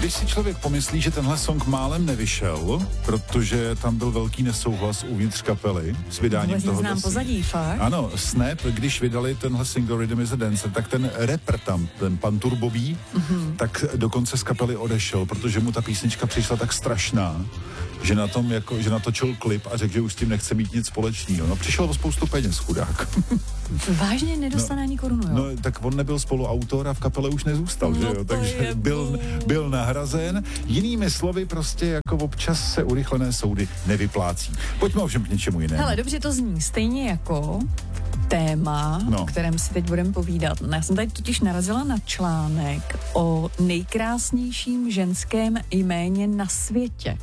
když si člověk pomyslí, že tenhle song málem nevyšel, protože tam byl velký nesouhlas uvnitř kapely s vydáním toho. Znám pozadí, fakt? Ano, Snap, když vydali tenhle single Rhythm is a Dancer, tak ten rapper tam, ten pan Turbový, tak dokonce z kapely odešel, protože mu ta písnička přišla tak strašná, že na tom že natočil klip a řekl, že už s tím nechce mít nic společného. No, přišel o spoustu peněz, chudák. Vážně nedostane ani korunu, jo? No, tak on nebyl spoluautor a v kapele už nezůstal, že jo? Takže byl nahrazen. Jinými slovy, prostě jako občas se urychlené soudy nevyplácí. Pojďme ovšem k něčemu jinému. Hele, dobře to zní. Stejně jako téma, o kterém si teď budeme povídat. Já jsem tady totiž narazila na článek o nejkrásnějším ženském jméně na světě.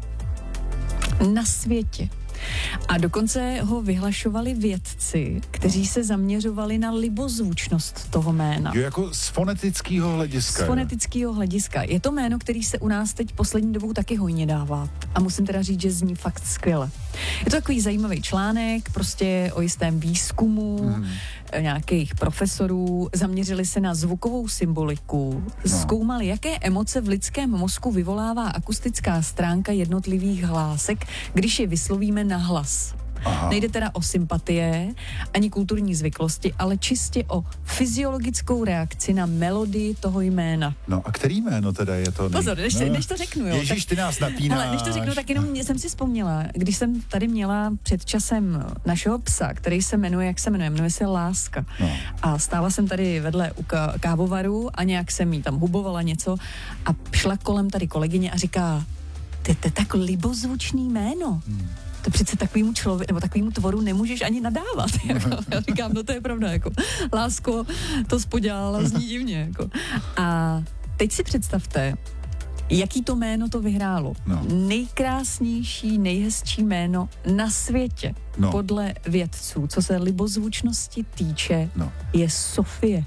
Na světě. A dokonce ho vyhlašovali vědci, kteří se zaměřovali na libozvučnost toho jména. Jo, jako z fonetického hlediska. Z fonetického hlediska. Je to jméno, který se u nás teď poslední dobou taky hojně dává. A musím teda říct, že zní fakt skvěle. Je to takový zajímavý článek, prostě o jistém výzkumu nějakých profesorů. Zaměřili se na zvukovou symboliku. Zkoumali, jaké emoce v lidském mozku vyvolává akustická stránka jednotlivých hlásek, když je vyslovíme nahlas. Aha. Nejde teda o sympatie, ani kulturní zvyklosti, ale čistě o fyziologickou reakci na melodii toho jména. No a který jméno teda je to? Pozor, než to řeknu, jo. Ježíš, ty nás napínáš. Ale než to řeknu, tak jenom jsem si vzpomněla, když jsem tady měla před časem našeho psa, který se jmenuje, jmenuje se Láska. No. A stála jsem tady vedle u kávovaru a nějak jsem jí tam hubovala něco a šla kolem tady kolegyně a říká, to je tak libozvučný jméno. To přece takovýmu člověku, nebo takovýmu tvoru nemůžeš ani nadávat. Jako. Já říkám, no to je pravda, jako. Lásko, to spodělala, zní divně. Jako. A teď si představte, jaký to jméno to vyhrálo. No. Nejkrásnější, nejhezčí jméno na světě, podle vědců, co se libozvučnosti týče, je Sofie.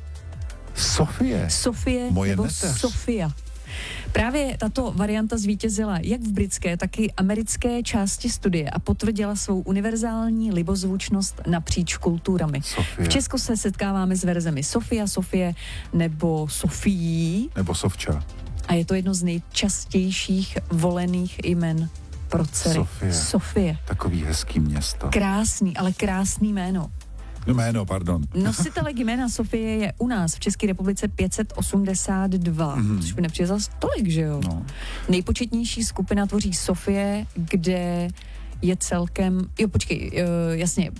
Sofie Moje nebo neteř. Sofia. Právě tato varianta zvítězila jak v britské, tak i americké části studie a potvrdila svou univerzální libozvučnost napříč kulturami. Sofie. V Česku se setkáváme s verzemi Sofia, Sofie nebo Sofií. Nebo Sovča. A je to jedno z nejčastějších volených jmen pro dcery. Sofie. Takový hezký město. Krásný, ale krásný jméno. Jméno, pardon. Nositelek jména Sofie je u nás v České republice 582, což by nepřijde zas tolik, že jo? No. Nejpočetnější skupina tvoří Sofie, kde je celkem, jasně,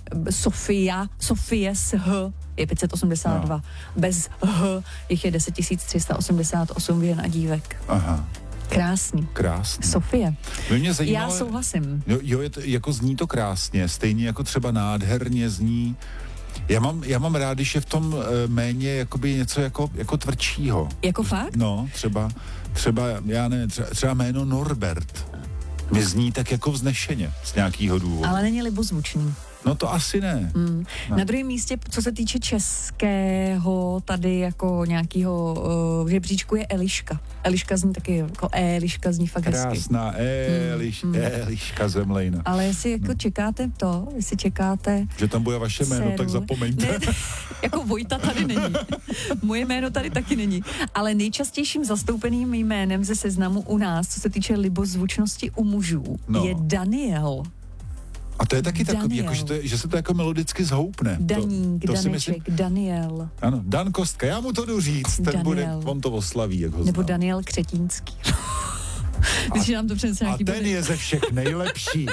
Sofie s H je 582, bez H jich je 10 388 žen a dívek. Aha. Krásný. Sofie. Já souhlasím. Jo, jako zní to krásně, stejně jako třeba nádherně zní. Já mám rád, když je v tom méně jakoby něco jako tvrdšího. Jako fakt? No, třeba já nevím, třeba jméno Norbert mi zní tak jako vznešeně z nějakého důvodu. Ale není libozvučný. No to asi ne. Na druhém místě, co se týče českého tady jako nějakého žebříčku je Eliška. Eliška zní taky jako Eliška zní fakt hezky. Krásná Eliška Zemlejna. Ale jestli jako čekáte, že tam bude vaše jméno, tak zapomeňte. Ne, jako Vojta tady není. Moje jméno tady taky není. Ale nejčastějším zastoupeným jménem ze seznamu u nás, co se týče libozvučnosti u mužů, je Daniel. A to je taky takový, jako, že se to jako melodicky zhoupne. Daník, Daneček, Daniel. Ano, Dan Kostka, já mu to jdu říct, on to oslaví, jak ho znám. Nebo Daniel Křetínský. Když nám to přinese nějaký ten je ze všech nejlepší.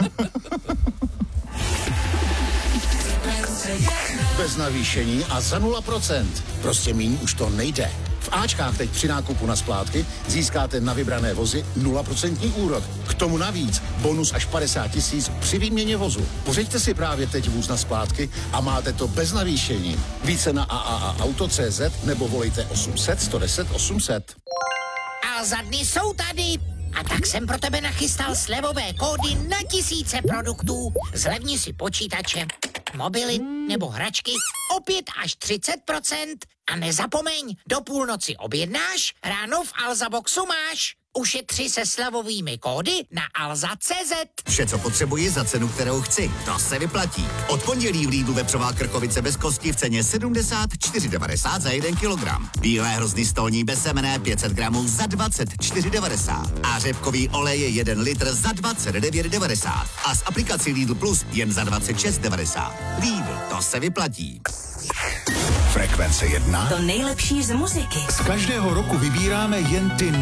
Bez navýšení a za 0%. Prostě míň už to nejde. V Ačkách teď při nákupu na splátky získáte na vybrané vozy 0% úrok. K tomu navíc bonus až 50 000 při výměně vozu. Pořiďte si právě teď vůz na splátky a máte to bez navýšení. Více na AAAauto.cz nebo volejte 800 110 800. A za dny jsou tady. A tak jsem pro tebe nachystal slevové kódy na tisíce produktů. Zlevni si počítače, mobily nebo hračky o 5 až 30%. A nezapomeň, do půlnoci objednáš, ráno v Alzaboxu máš. Ušetři se slevovými kódy na alza.cz. Vše, co potřebuji za cenu, kterou chci. To se vyplatí. Od pondělí v Lidlu vepřová krkovice bez kosti v ceně 74,90 za 1 kilogram. Bílé hrozny stolní bez semene 500 gramů za 24,90. A řepkový olej 1 litr za 29,90. A s aplikací Lidl Plus jen za 26,90. Lidl, to se vyplatí. Frekvence 1. To nejlepší z muziky. Z každého roku vybíráme jen ty